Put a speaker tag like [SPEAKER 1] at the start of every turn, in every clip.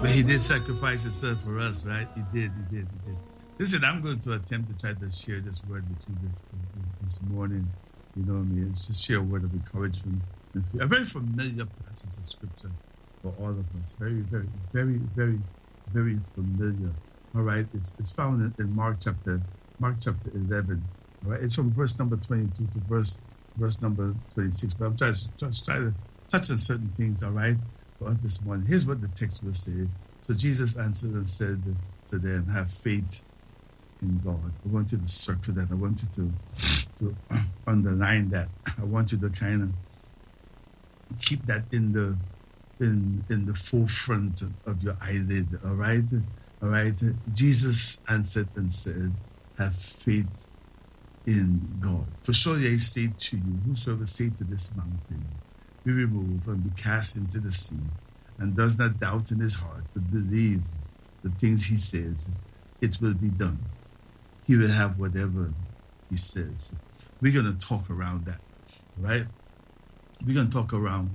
[SPEAKER 1] But he did sacrifice himself for us, right? He did. Listen, I'm going to attempt to try to share this word with you this morning. You know what I mean? It's just share a word of encouragement. A very familiar passage of scripture for all of us. Very familiar. All right? It's found in Mark chapter 11. All right? It's from verse number 22 to verse number 26. But I'm trying to touch on certain things, all right, for us this morning. Here's what the text will say. So Jesus answered and said to them, have faith in God. I want you to circle that. I want you to underline that. I want you to kind of keep that in the forefront of your eyelid. All right? All right. Jesus answered and said, have faith in God. For surely I say to you, whosoever say to this mountain, be removed and be cast into the sea, and does not doubt in his heart, but believe the things he says, it will be done. He will have whatever he says. We're going to talk around that, right? We're going to talk around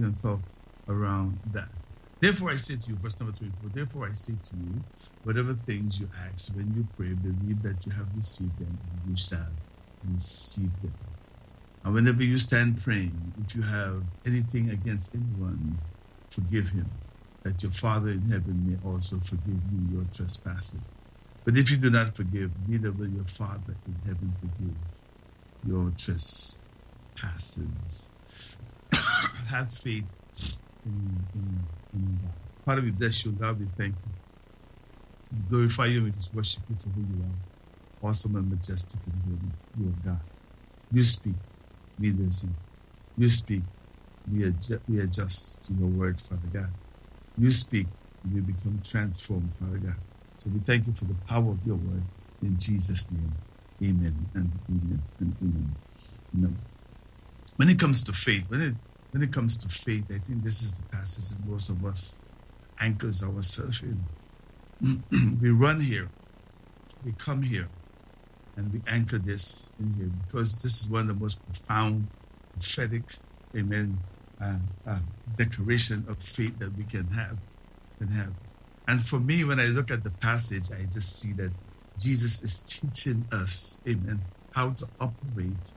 [SPEAKER 1] that. Therefore I say to you, verse number 24, therefore I say to you, whatever things you ask when you pray, believe that you have received them and you shall receive them. And whenever you stand praying, if you have anything against anyone, forgive him, that your Father in heaven may also forgive you your trespasses. But if you do not forgive, neither will your Father in heaven forgive your trespasses. Have faith in God. Father, we bless you. God, we thank you. We glorify you. We just worship you for who you are. Awesome and majestic and holy. You are God. You speak. We listen. You speak. We adjust to your word, Father God. You speak. We become transformed, Father God. So we thank you for the power of your word. In Jesus' name, amen and amen and amen. No. When it comes to faith, when it comes to faith, I think this is the passage that most of us anchors ourselves in. We run here, we come here, and we anchor this in here because this is one of the most profound, prophetic, amen, declaration of faith that we can have. And for me, when I look at the passage, I just see that Jesus is teaching us, amen, how to operate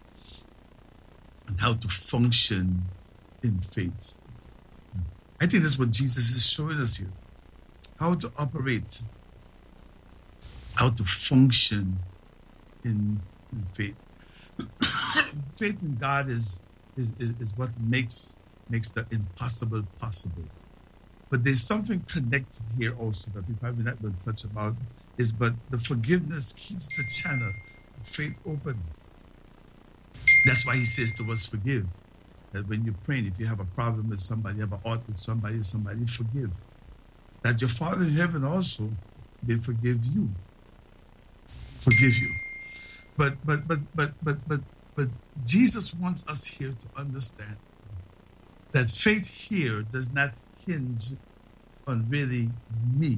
[SPEAKER 1] and how to function in faith. I think that's what Jesus is showing us here. How to operate, how to function in faith. Faith in God is what makes the impossible possible. But there's something connected here also that we probably not going to touch about but the forgiveness keeps the channel of faith open. That's why he says to us, forgive. That when you're praying, if you have a problem with somebody, you have an ought with somebody, forgive. That your Father in heaven also may forgive you. Forgive you. But Jesus wants us here to understand that faith here does not hinge on really me.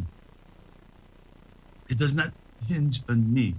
[SPEAKER 1] It does not hinge on me.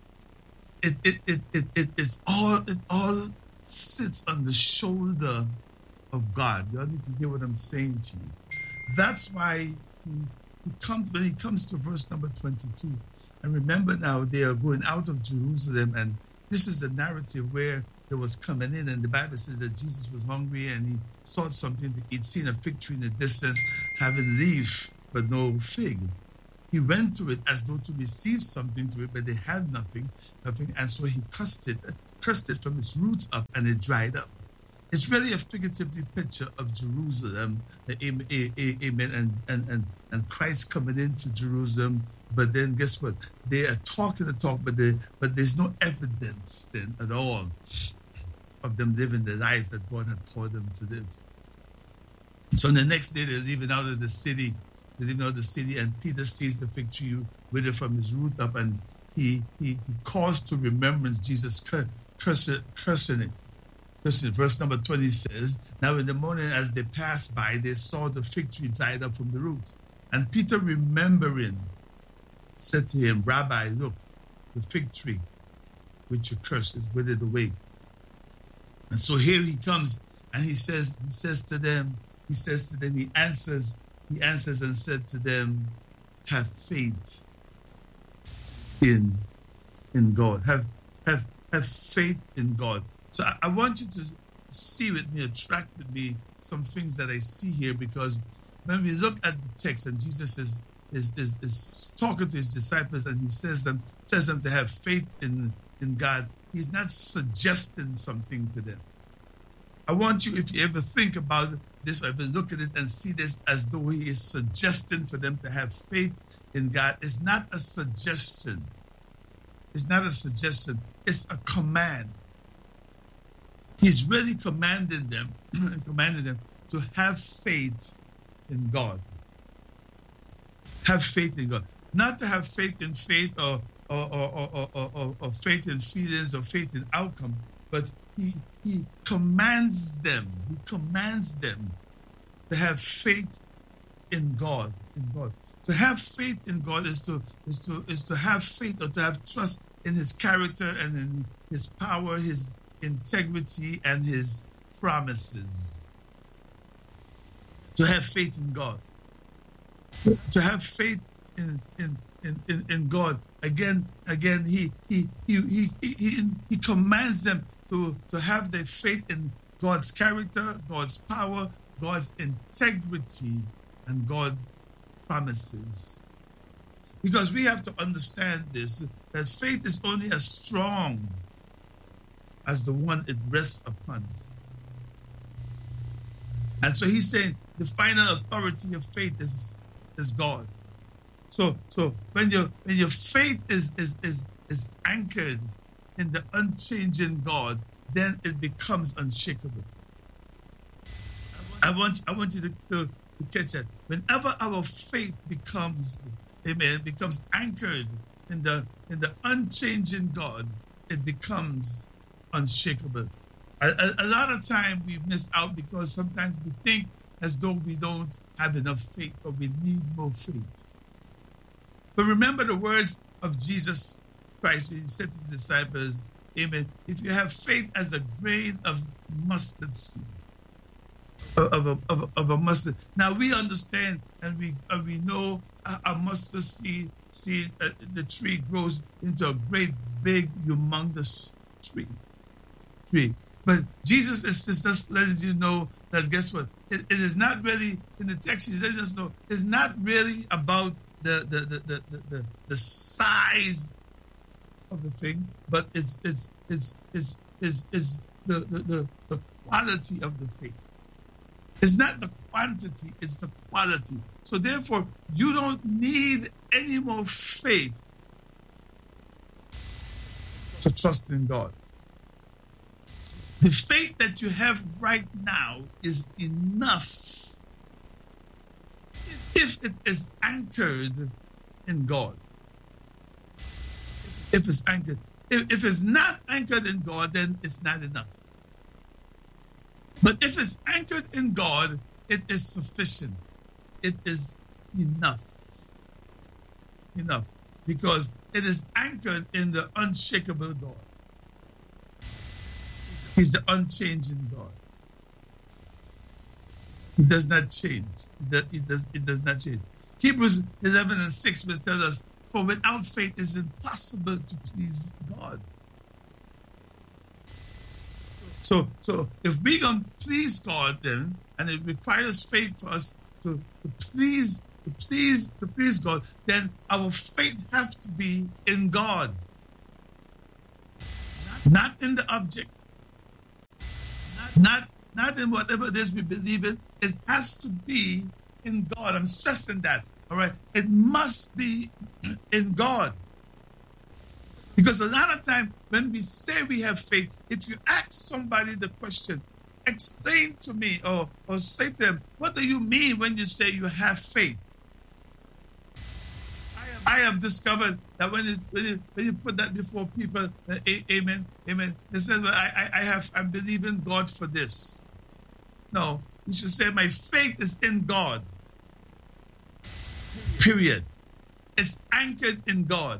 [SPEAKER 1] It all sits on the shoulder of God. You all need to hear what I'm saying to you. That's why when he comes to verse number 22, and remember now they are going out of Jerusalem, and this is the narrative where they was coming in, and the Bible says that Jesus was hungry and he sought something to eat, seen a fig tree in the distance, having leaf but no fig. He went to it as though to receive something to it, but they had nothing, and so he cursed it from its roots up, and it dried up. It's really a figurative picture of Jerusalem, amen, and Christ coming into Jerusalem. But then guess what? They are talking the talk, but there's no evidence then at all of them living the life that God had called them to live. So the next day they're leaving out of the city. And Peter sees the fig tree withered from his root up, and he calls to remembrance Jesus cursing it. Verse number 20 says, now in the morning as they passed by, they saw the fig tree dried up from the roots. And Peter, remembering, said to him, Rabbi, look, the fig tree which you cursed is withered away. And so here he comes, and he answers he answers and said to them, have faith in God. Have faith in God. So I want you to see with me, track with me some things that I see here, because when we look at the text and Jesus is talking to his disciples and he says them to have faith in God, he's not suggesting something to them. I want you, if you ever think about this, or ever look at it and see this as though he is suggesting for them to have faith in God, it's not a suggestion. It's not a suggestion. It's a command. He's really commanding them to have faith in God. Have faith in God. Not to have faith in faith or faith in feelings or faith in outcome, but he commands them. He commands them to have faith in God. To have faith in God is to have faith, or to have trust in his character and in his power, his integrity, and his promises. To have faith in God. To have faith in God. Again, he commands them to have their faith in God's character, God's power, God's integrity, and God's promises. Because we have to understand this, that faith is only as strong as the one it rests upon. And so he's saying the final authority of faith is God. So when your faith is anchored in the unchanging God, then it becomes unshakable. I want you to catch that. Whenever our faith becomes anchored in the unchanging God, it becomes unshakable. A lot of time we miss out because sometimes we think as though we don't have enough faith, or we need more faith. But remember the words of Jesus Christ when he said to the disciples, amen, if you have faith as a grain of mustard seed, of a mustard. Now we understand and we know a mustard seed, the tree grows into a great, big, humongous tree. But Jesus is just letting you know that, guess what? It is not really, in the text, he's letting us know, it's not really about the size of the thing, but it's the quality of the faith. It's not the quantity, it's the quality. So therefore, you don't need any more faith to trust in God. The faith that you have right now is enough if it is anchored in God. If it's anchored. If it's not anchored in God, then it's not enough. But if it's anchored in God, it is sufficient. It is enough. Enough. Because it is anchored in the unshakable God. He's the unchanging God. He does not change. It does not change. Hebrews 11:6 will tell us, for without faith it is impossible to please God. So if we're going to please God then, and it requires faith for us to please God, then our faith has to be in God. Not in the object. Not in whatever it is we believe in. It has to be in God. I'm stressing that. All right. It must be in God. Because a lot of time when we say we have faith, if you ask somebody the question, explain to me or say to them, what do you mean when you say you have faith? I have discovered that when you put that before people, amen, they say, well, I'm believing God for this. No, you should say, my faith is in God. Period. It's anchored in God.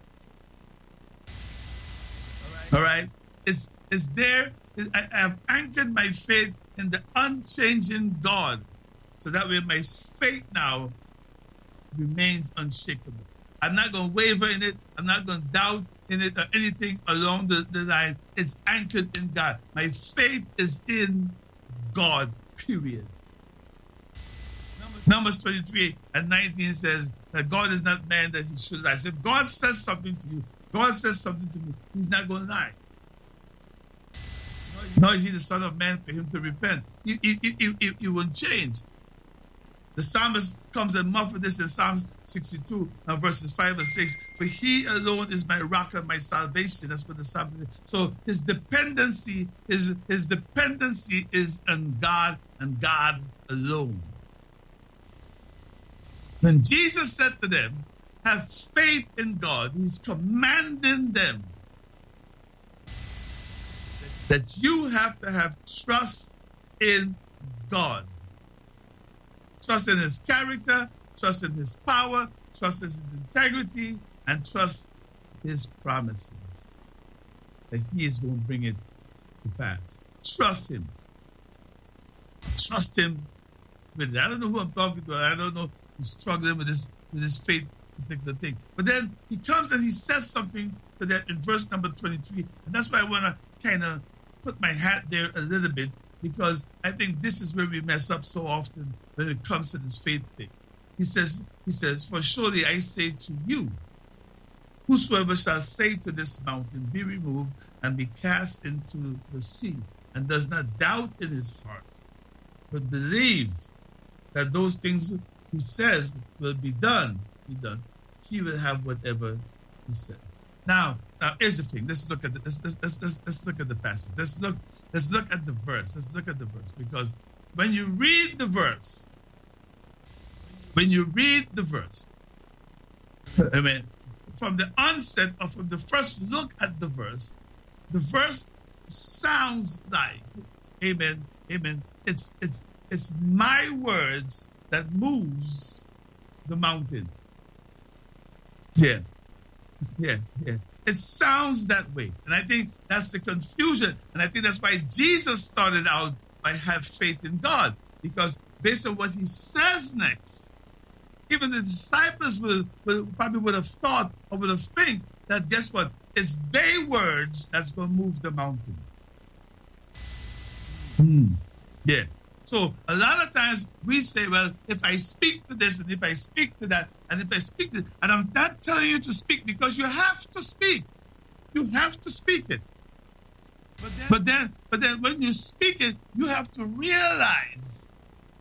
[SPEAKER 1] All right? It's there. I have anchored my faith in the unchanging God. So that way my faith now remains unshakable. I'm not going to waver in it. I'm not going to doubt in it or anything along the line. It's anchored in God. My faith is in God, period. Numbers 23 and 19 says that God is not man that he should lie. So if God says something to you, God says something to me, he's not going to lie. Nor is he the son of man for him to repent. He won't change. The psalmist comes and muffles this in Psalms 62 and verses 5 and 6. For he alone is my rock and my salvation. That's what the psalmist is. So his dependency is on God and God alone. When Jesus said to them, have faith in God, he's commanding them that you have to have trust in God. Trust in his character, trust in his power, trust in his integrity, and trust his promises. That he is going to bring it to pass. Trust him. Trust him with it. I don't know who I'm talking to. I don't know who's struggling with this faith particular thing. But then he comes and he says something to that in verse number 23. And that's why I want to kind of put my hat there a little bit, because I think this is where we mess up so often when it comes to this faith thing. He says, for surely I say to you, whosoever shall say to this mountain, be removed and be cast into the sea, and does not doubt in his heart, but believe that those things he says will be done, he will have whatever he says. Now here's the thing. Let's look at the passage. Let's look at the verse. Because when you read the verse, I mean, from the onset or from the first look at the verse sounds like, amen. It's my words that moves the mountain. Yeah. It sounds that way. And I think that's the confusion. And I think that's why Jesus started out by have faith in God. Because based on what he says next, even the disciples probably would have thought or would have think that guess what? It's their words that's going to move the mountain. Yeah. So a lot of times we say, well, if I speak to this and if I speak to that and if I speak to it, and I'm not telling you to speak because you have to speak. You have to speak it. But then when you speak it, you have to realize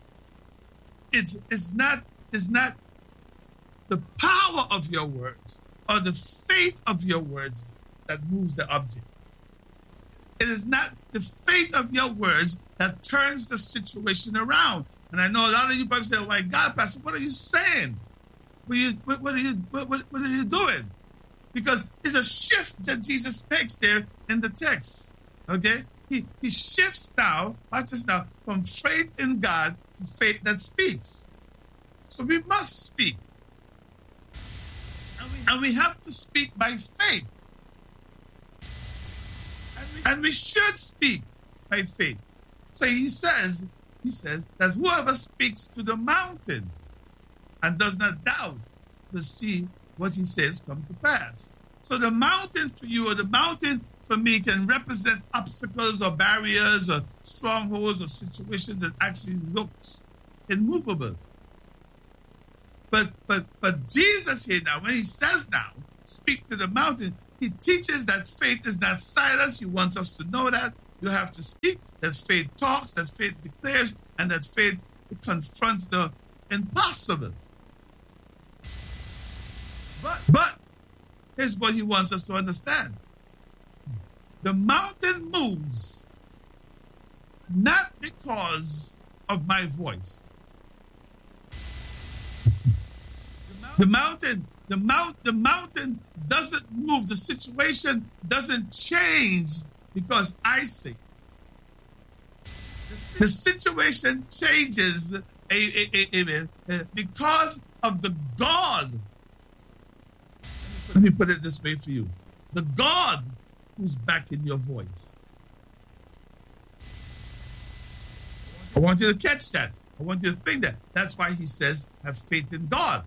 [SPEAKER 1] it's not the power of your words or the faith of your words that moves the object. It is not the faith of your words that turns the situation around. And I know a lot of you probably say, oh my God, Pastor, what are you saying? What are you doing? Because it's a shift that Jesus makes there in the text. Okay? He shifts now, watch this now, from faith in God to faith that speaks. So we must speak. And we have to speak by faith. And we should speak by faith. So he says that whoever speaks to the mountain and does not doubt will see what he says come to pass. So the mountain for you or the mountain for me can represent obstacles or barriers or strongholds or situations that actually looks immovable. But Jesus here now, when he says now, speak to the mountain, he teaches that faith is not silence. He wants us to know that. You have to speak, that faith talks, that faith declares, and that faith confronts the impossible. But here's what he wants us to understand. The mountain moves not because of my voice. The mountain doesn't move. The situation doesn't change because I say it. The situation changes because of the God. Let me put it this way for you. The God who's backing your voice. I want you to catch that. I want you to think that. That's why he says, have faith in God.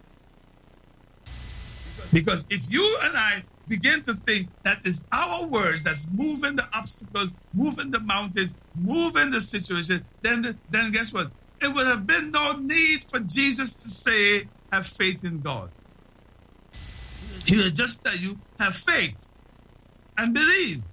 [SPEAKER 1] Because if you and I begin to think that it's our words that's moving the obstacles, moving the mountains, moving the situation, then guess what? It would have been no need for Jesus to say, have faith in God. He will just tell you, have faith and believe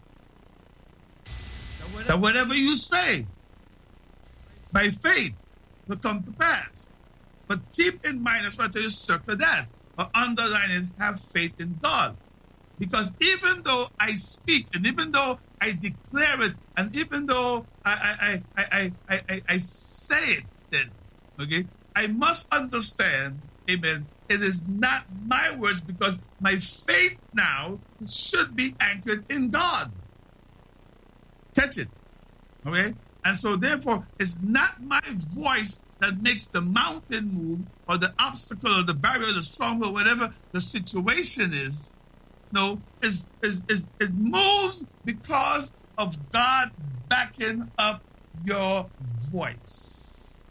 [SPEAKER 1] that whatever you say by faith will come to pass. But keep in mind, that's why I tell you, circle that or underline it, have faith in God. Because even though I speak, and even though I declare it, and even though I say it, then, okay, I must understand, amen, it is not my words, because my faith now should be anchored in God. Catch it, okay? And so therefore, it's not my voice that makes the mountain move, or the obstacle, or the barrier, or the stronghold, whatever the situation is. No, it moves because of God backing up your voice.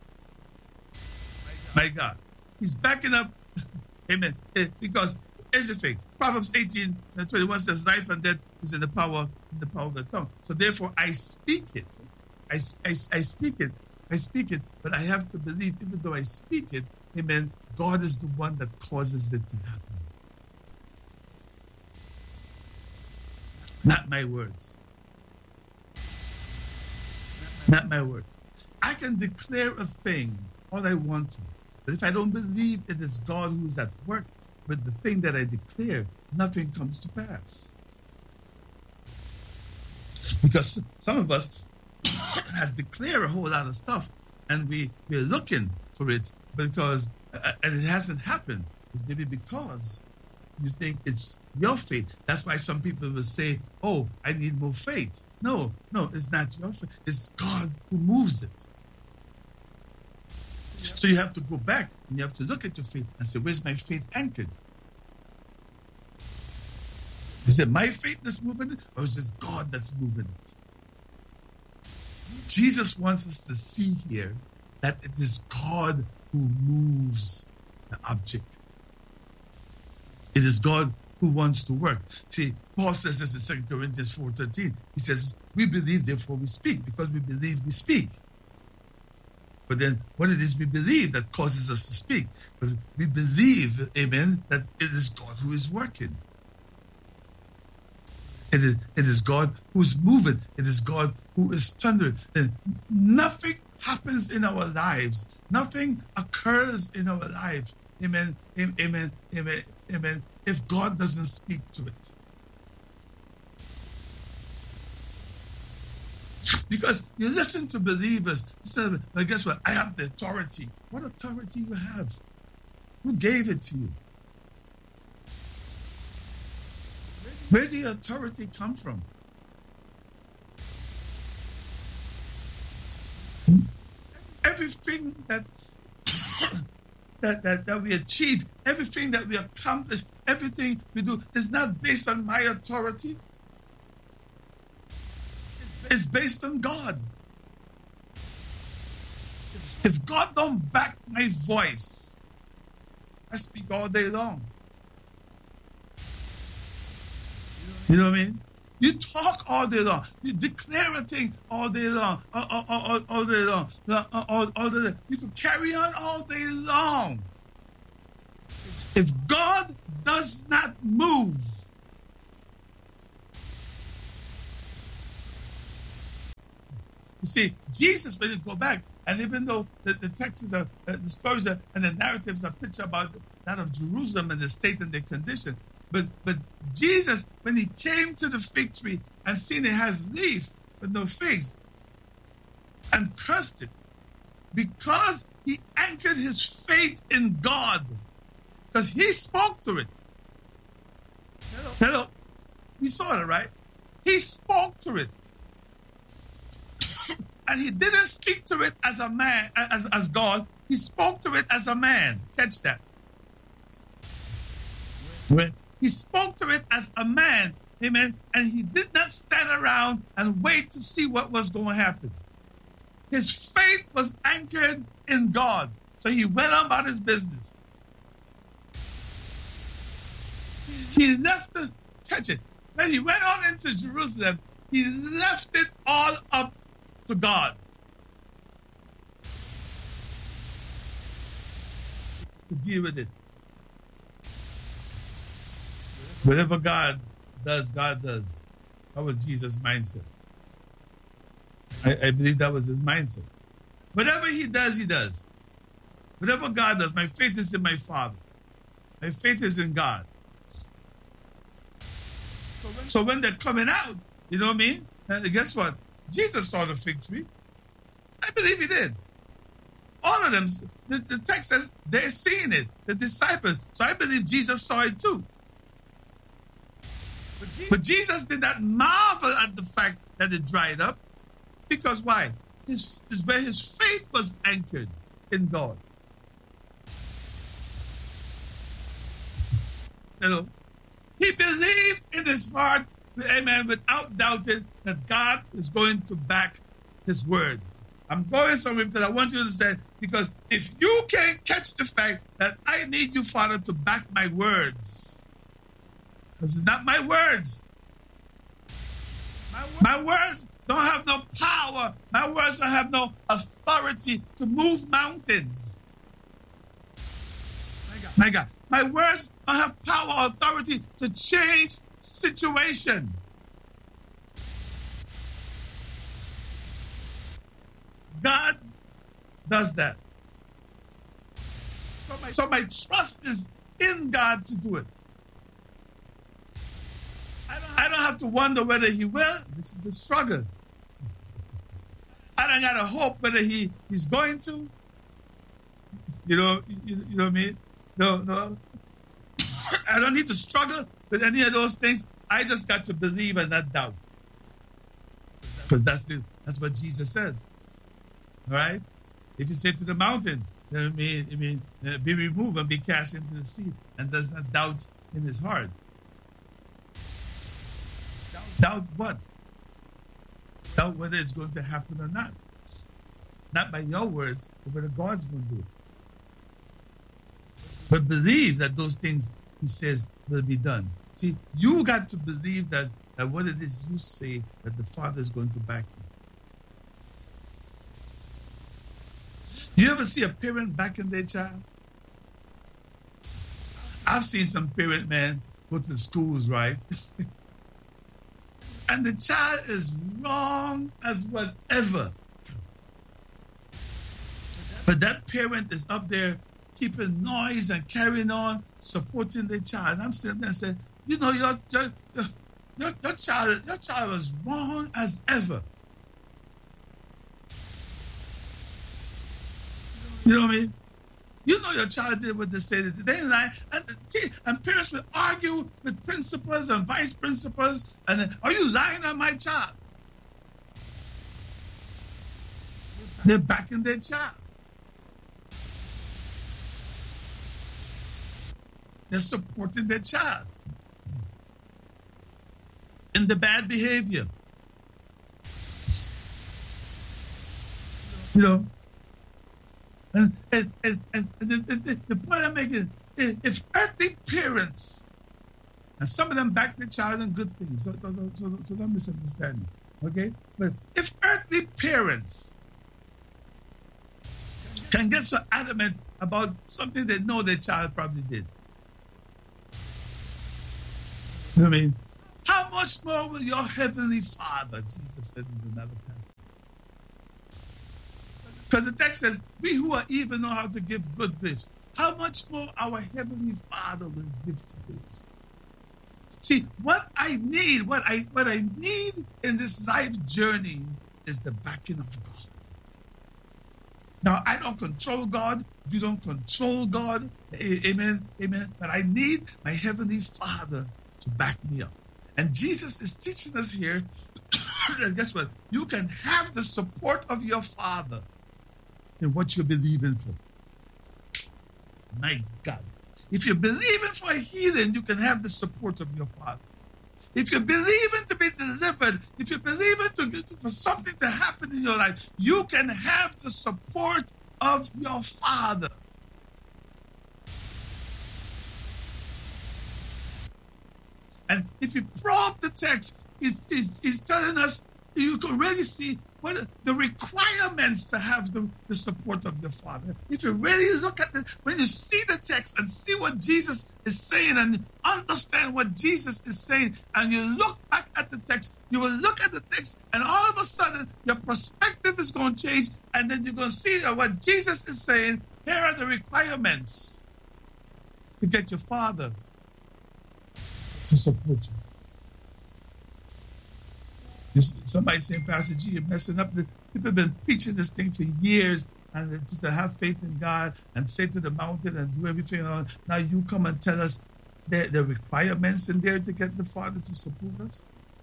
[SPEAKER 1] My God. He's backing up, amen, because here's the thing. Proverbs 18:21 says, life and death is in the power of the tongue. So therefore, I speak it. I speak it. I speak it, but I have to believe, even though I speak it, amen, God is the one that causes it to happen. Not my words. Not my words. I can declare a thing all I want to, but if I don't believe it is God who's at work with the thing that I declare, nothing comes to pass. Because some of us has declared a whole lot of stuff, and we're looking for it because, and it hasn't happened. It's maybe because you think it's your faith. That's why some people will say, oh, I need more faith. No, it's not your faith. It's God who moves it. So you have to go back and you have to look at your faith and say, where's my faith anchored? Is it my faith that's moving it, or is it God that's moving it? Jesus wants us to see here that it is God who moves the object. It is God who wants to work. See, Paul says this in 2 Corinthians 4:13. He says, we believe, therefore we speak, because we believe we speak. But then what it is we believe that causes us to speak? Because we believe, amen, that it is God who is working. It is God who's moving. It is God who is thundering. And nothing happens in our lives. Nothing occurs in our lives. Amen, amen, amen, amen. If God doesn't speak to it. Because you listen to believers, but guess what? I have the authority. What authority you have? Who gave it to you? Where did the authority come from? Everything that we achieve, everything that we accomplish, everything we do is not based on my authority. It's based on God. If God don't back my voice, I speak all day long. You know what I mean? You talk all day long. You declare a thing all day long. All day long. All day long. You can carry on all day long. If God does not move, you see, Jesus, when you go back, and even though the texts are, the stories are, and the narratives are picture about that of Jerusalem and the state and the condition, but Jesus, when he came to the fig tree and seen it has leaf but no figs, and cursed it, because he anchored his faith in God, because he spoke to it. Hello? You saw it, right? He spoke to it. And he didn't speak to it as a man, as God. He spoke to it as a man. Catch that. He spoke to it as a man. Amen. And he did not stand around and wait to see what was going to happen. His faith was anchored in God. So he went on about his business. He left the, catch it, when he went on into Jerusalem, he left it all up to God to deal with it. Whatever God does, God does. That was Jesus' mindset. I believe that was his mindset. Whatever he does, he does. Whatever God does, my faith is in my Father. My faith is in God. So when they're coming out, you know what I mean? And guess what? Jesus saw the fig tree. I believe he did. All of them, the text says they're seeing it, the disciples. So I believe Jesus saw it too. But Jesus did not marvel at the fact that it dried up. Because why? Where his faith was anchored in God. You know, he believed in his heart, amen, without doubting that God is going to back his words. I'm going somewhere because I want you to understand, because if you can't catch the fact that I need you, Father, to back my words, this is not my words. My words don't have no power. My words don't have no authority to move mountains. My God. My words don't have power or authority to change situation. God does that. So my trust is in God to do it. I don't have to wonder whether he will. This is the struggle. I don't got to hope whether he's going to. You know what I mean? No. I don't need to struggle with any of those things. I just got to believe and not doubt. Because that's what Jesus says. All right? If you say to the mountain, be removed and be cast into the sea, and does not doubt in his heart. Doubt what? Doubt whether it's going to happen or not. Not by your words, but whether God's going to do it. But believe that those things he says will be done. See, you got to believe that what it is you say, that the Father is going to back you. You ever see a parent backing their child? I've seen some parent, man, go to schools, right? And the child is wrong as whatever. But that parent is up there keeping noise and carrying on, supporting the child. And I'm sitting there and saying, you know, your child was wrong as ever. You know what I mean? You know your child did what they said. They lie, and parents will argue with principals and vice principals. And are you lying on my child? They're backing their child. They're supporting their child in the bad behavior. You know. And the point I'm making, if earthly parents, and some of them back their child in good things, so don't misunderstand me, okay? But if earthly parents can get so adamant about something they know their child probably did, you know what I mean? How much more will your heavenly Father, Jesus said in another passage. Because the text says, we who are evil know how to give good gifts. How much more our Heavenly Father will give to those? See, what I need in this life journey is the backing of God. Now, I don't control God. You don't control God. Amen. But I need my Heavenly Father to back me up. And Jesus is teaching us here that guess what? You can have the support of your Father in what you're believing for. My God. If you're believing for healing, you can have the support of your Father.
[SPEAKER 2] if you're believing to be delivered, if you're believing for something to happen in your life, you can have the support of your Father. And if you probe the text, he's telling us, you can really see what the requirements to have the support of your Father. If you really look at when you see the text and see what Jesus is saying and understand what Jesus is saying, and you look back at the text, you will look at the text, and all of a sudden your perspective is going to change, and then you're going to see that what Jesus is saying, here are the requirements to get your Father to support you. Somebody saying, Pastor G, you're messing up. People have been preaching this thing for years, and just to have faith in God and say to the mountain and do everything. Now you come and tell us the requirements in there to get the Father to support us.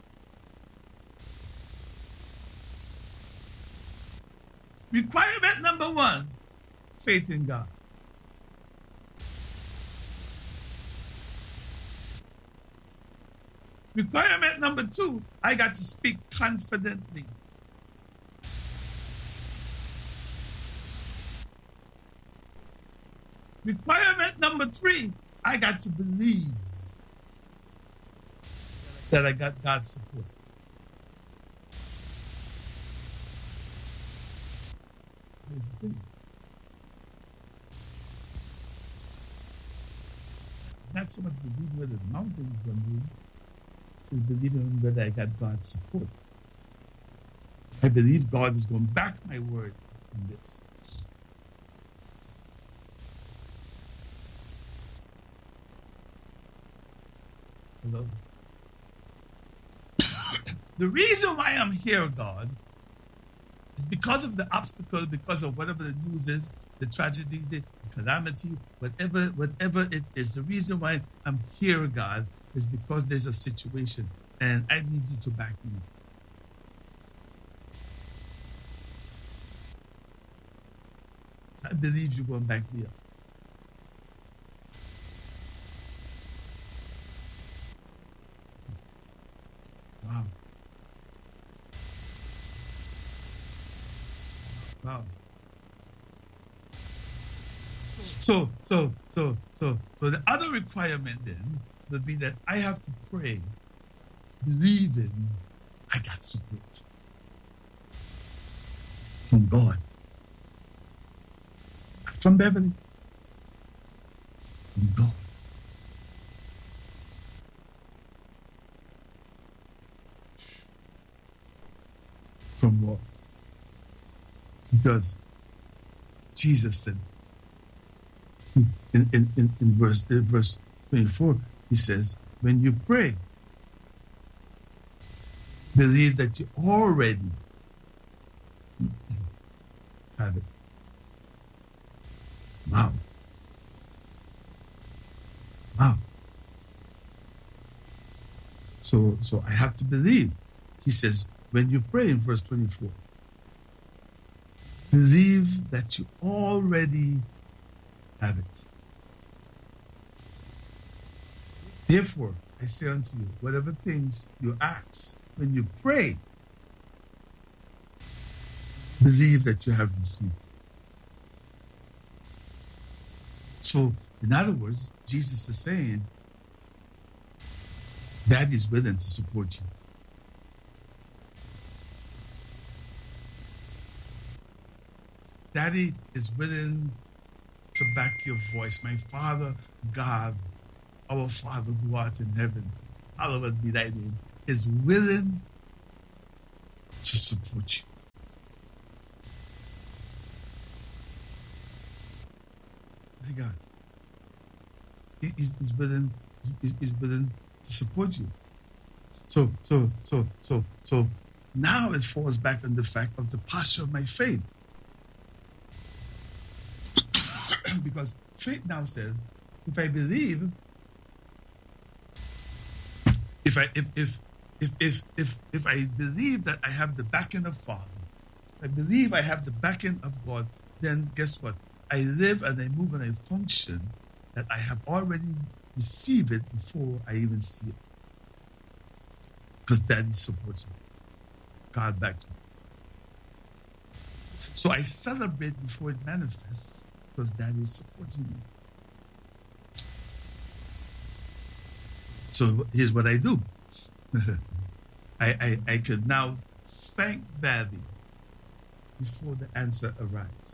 [SPEAKER 2] Requirement number 1, faith in God. Requirement number 2, I got to speak confidently. Requirement number 3, I got to believe that I got God's support. Here's the thing. It's not so much believing whether the mountain is going to move. Believing whether I got God's support. I believe God is going to back my word in this. Hello? The reason why I'm here, God, is because of the obstacle, because of whatever the news is, the tragedy, the calamity, whatever it is. The reason why I'm here, God, is because there's a situation and I need you to back me up. So I believe you're going to back me up. Wow. Wow. So the other requirement then would be that I have to pray, believing I got support from God, not from Beverly, from God. From what? Because Jesus said in verse 24, he says, when you pray, believe that you already have it. Wow. Wow. So I have to believe. He says, when you pray in verse 24, believe that you already have it. Therefore, I say unto you, whatever things you ask, when you pray, believe that you have received. So, in other words, Jesus is saying, Daddy is willing to support you. Daddy is willing to back your voice. My Father, God, our Father who art in heaven, hallowed be thy name, is willing to support you. My God. He's willing to support you. So now it falls back on the fact of the posture of my faith. Because faith now says, if I believe, if I believe that I have the backing of Father, I believe I have the backing of God, then guess what? I live and I move and I function that I have already received it before I even see it.
[SPEAKER 1] because Daddy supports me. God backs me. So I celebrate before it manifests because Daddy is supporting me. So here's what I do. I could now thank Daddy before the answer arrives.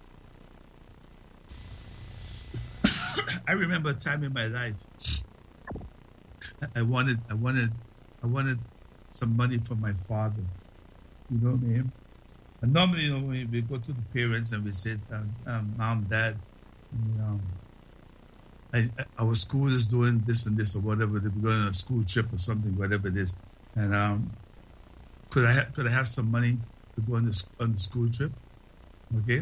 [SPEAKER 1] I remember a time in my life I wanted some money from my father. You know what I mean? And normally, you know, when we go to the parents and we say, Mom, Dad, our school is doing this and this or whatever. They're going on a school trip or something, whatever it is. And could I have some money to go on the school trip? Okay.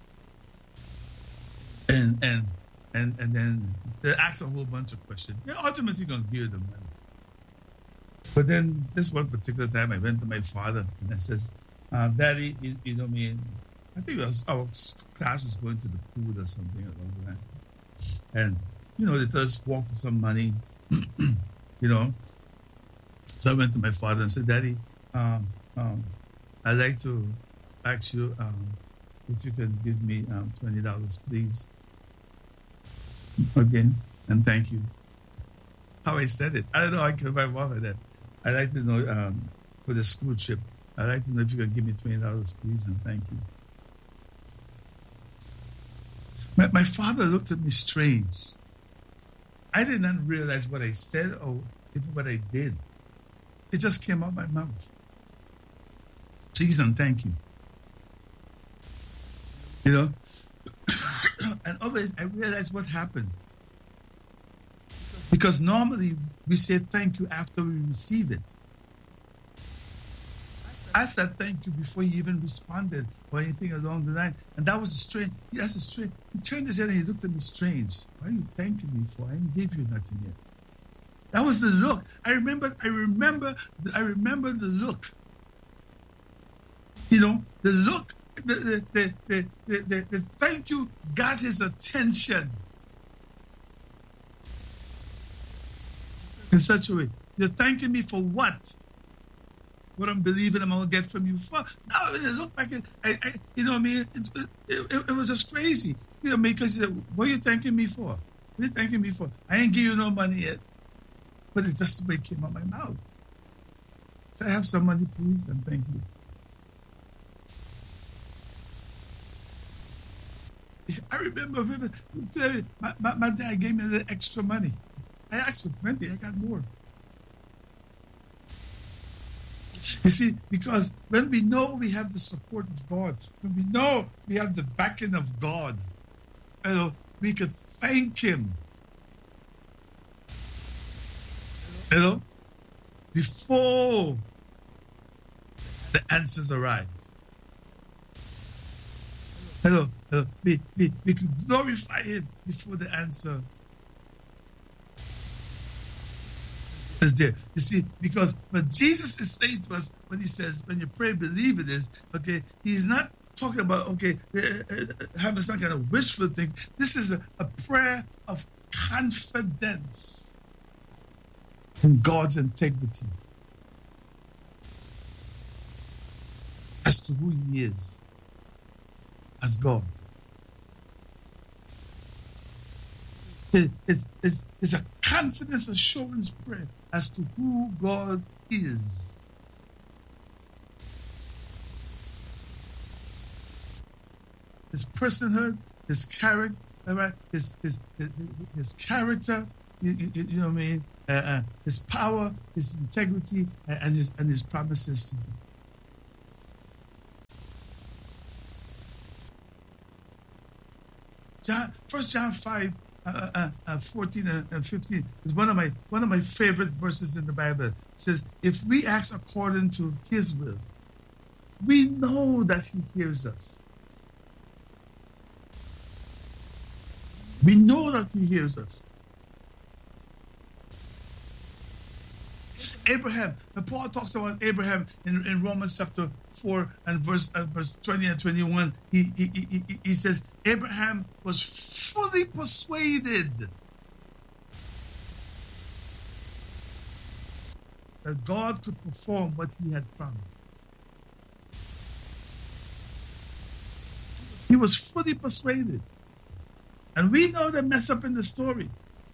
[SPEAKER 1] And then they ask a whole bunch of questions. They're ultimately gonna give you the money. But then this one particular time, I went to my father and I says, Daddy, you know me. I think our class was going to the pool or something along the line. And they just walk with some money, So I went to my father and said, Daddy, I'd like to ask you if you can give me $20, please. Again, and thank you. How I said it. I don't know. I can my mom that. I'd like to know for the school trip. I'd like to know if you can give me $20, please, and thank you. My father looked at me strange. I did not realize what I said or even what I did. It just came out my mouth. Please and thank you. And always I realized what happened. Because normally we say thank you after we receive it. I said thank you before he even responded or anything along the line. And that was strange. That's strange. He turned his head and he looked at me strange. What are you thanking me for? I didn't give you nothing yet. That was the look. I remember the look. The look, the thank you got his attention. In such a way. You're thanking me for what? What I'm believing I'm going to get from you for? Now, when I look back, it was just crazy. Because what are you thanking me for? What are you thanking me for? I ain't give you no money yet. But it just the way it came out my mouth. Can I have some money, please? And thank you. I remember my dad gave me a little extra money. I asked for plenty. I got more. You see, because when we know we have the support of God, when we know we have the backing of God, we could thank Him. Before the answers arrive. We could glorify Him before the answer is there. You see, because what Jesus is saying to us when He says, when you pray, believe it is, okay, He's not talking about, having some kind of wishful thing. This is a prayer of confidence in God's integrity as to who He is as God. It's a confidence assurance prayer as to who God is. His personhood, His character, right? His character, you know what I mean? His power, His integrity, and His promises to do. First John 5, 14 and 15 is one of my favorite verses in the Bible. It says, if we act according to His will, we know that He hears us. We know that He hears us. Abraham, and Paul talks about Abraham in Romans chapter 4 and verse 20 and 21. He says, Abraham was fully persuaded that God could perform what he had promised. He was fully persuaded. And we know the mess up in the story.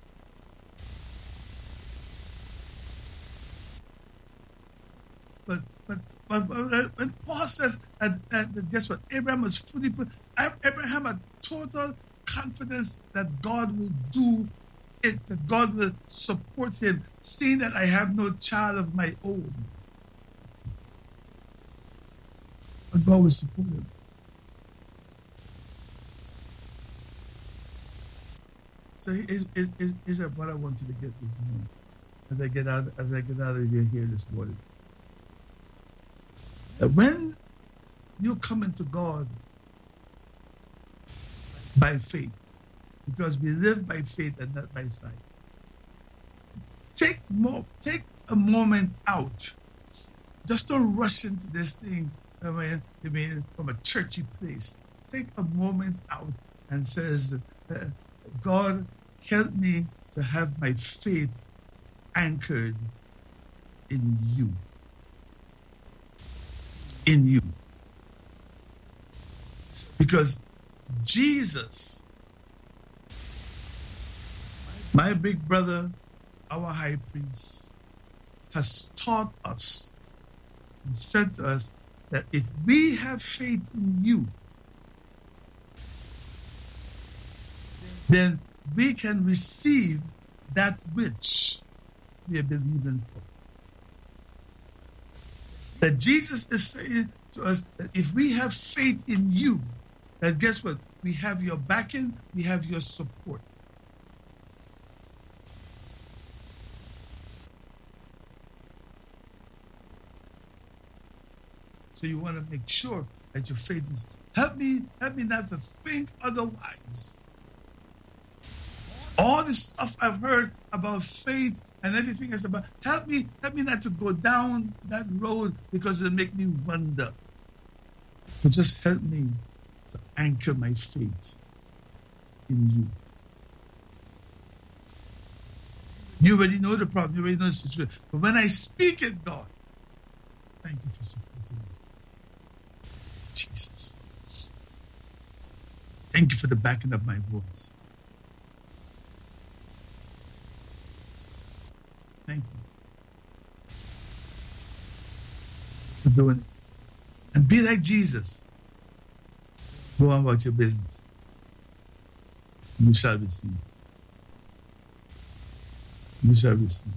[SPEAKER 1] But when Paul says, guess what? Abraham was Abraham had total confidence that God will do it, that God will support him, seeing that I have no child of my own. But God will support him. So here's what I want you to get this morning. As I get out of here this morning. That when you come into God by faith, because we live by faith and not by sight, take a moment out. Just don't rush into this thing. I mean, from a churchy place. Take a moment out and says, God, help me to have my faith anchored in you. In you. Because Jesus, my big brother, our high priest, has taught us and said to us that if we have faith in you, then we can receive that which we are believing for. That Jesus is saying to us that if we have faith in you, then guess what? We have your backing, we have your support. So you want to make sure that your faith is, help me not to think otherwise. All the stuff I've heard about faith and everything is about, help me not to go down that road because it'll make me wonder. But just help me to anchor my faith in you. You already know the problem, you already know the situation. But when I speak it, God, thank you for supporting me. Jesus. Thank you for the backing of my voice. Thank you for doing it. And be like Jesus. Go on about your business. You shall receive. You shall receive.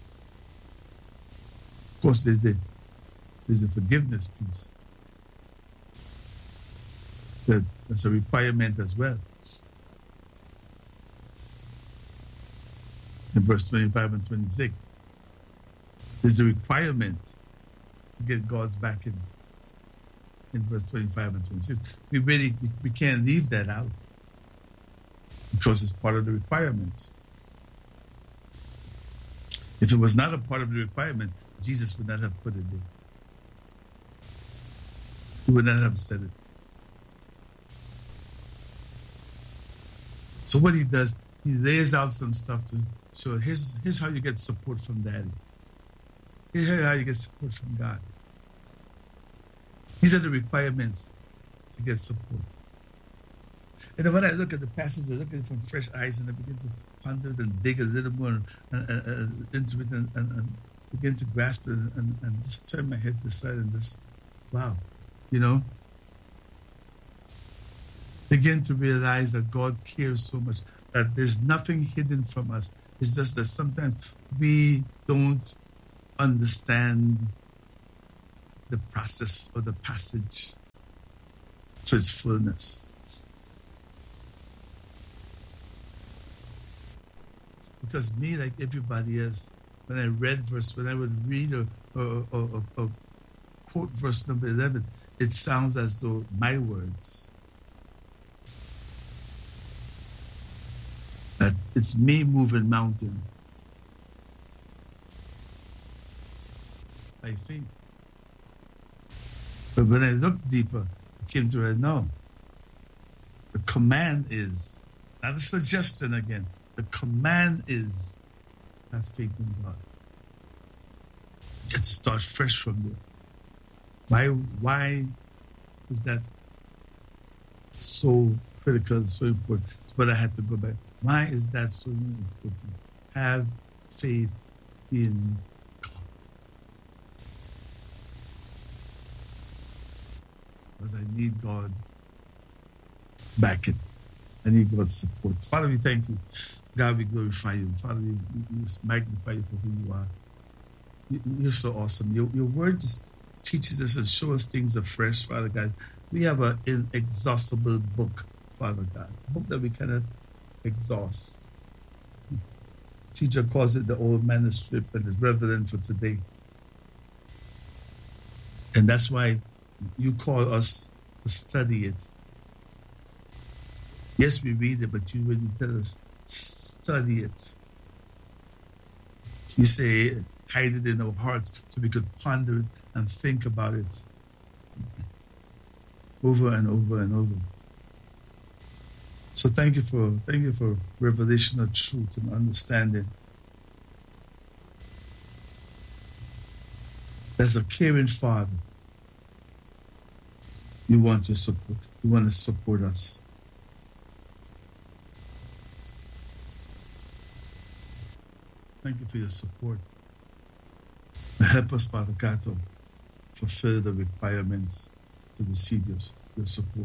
[SPEAKER 1] Of course, there's the forgiveness piece. That's a requirement as well. In verse 25 and 26, there's the requirement to get God's backing. In verse 25 and 26, we can't leave that out because it's part of the requirements. If it was not a part of the requirement, Jesus would not have put it there. He would not have said it. So what he does, he lays out some stuff to show, here's how you get support from Daddy. Here's how you get support from God. These are the requirements to get support. And then when I look at the passage, I look at it from fresh eyes and I begin to ponder and dig a little more into it and begin to grasp it and just turn my head to the side and just, wow, begin to realize that God cares so much, that there's nothing hidden from us. It's just that sometimes we don't understand the process or the passage to its fullness. Because me, like everybody else, when I would read or quote verse number 11, it sounds as though my words, that it's me moving mountain by faith. But when I looked deeper, I came to it, no. The command is, not a suggestion again, the command is have faith in God. get to start fresh from there. Why is that so critical, so important? But I had to go back. Why is that so important? Have faith in God. Because I need God backing. I need God's support. Father, we thank you. God, we glorify you. Father, we magnify you for who you are. You're so awesome. Your word just teaches us and shows us things afresh, Father God. We have an inexhaustible book, Father God. A book that we cannot exhaust. Teacher calls it the old manuscript and it's relevant for today. And that's why you call us to study it. Yes, we read it, but you really tell us, study it. You say, hide it in our hearts so we could ponder it and think about it over and over and over. So thank you for revelation of truth and understanding. As a caring Father, you want to support. You want to support us. Thank you for your support. Help us, Father God, to fulfill the requirements to receive your support.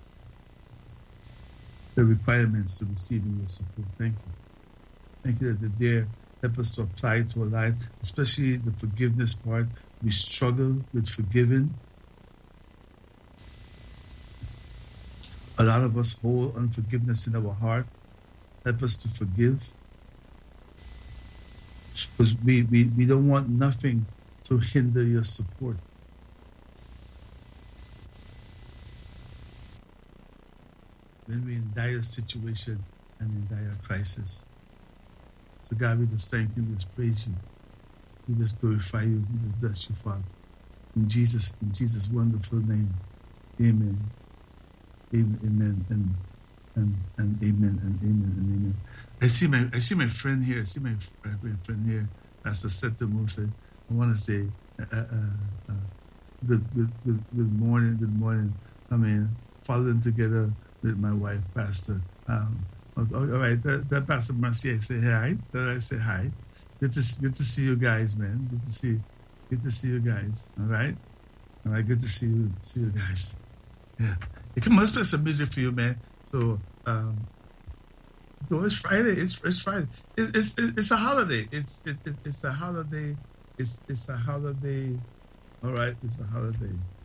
[SPEAKER 1] The requirements to receiving your support. Thank you. Thank you that you're there. Help us to apply it to our life, especially the forgiveness part. We struggle with forgiving. A lot of us hold unforgiveness in our heart. Help us to forgive. Because we don't want nothing to hinder your support. When we're in dire situation and in dire crisis. So God, we just thank you, we just praise you. We just glorify you, we just bless you, Father. In Jesus' wonderful name. Amen. Amen and amen and amen and amen. I see my friend here. I see my friend here, Pastor Seth Musa. I want to say good morning. Good morning. I mean, following together with my wife, Pastor. All right, that Pastor Mercier say hi. That I say hi. Good to see you guys, man. Good to see you guys. All right. Good to see you guys. Yeah. Hey, come on, let's play some music for you, man. So, it's Friday. It's Friday. It's a holiday. It's a holiday. It's a holiday. All right, it's a holiday.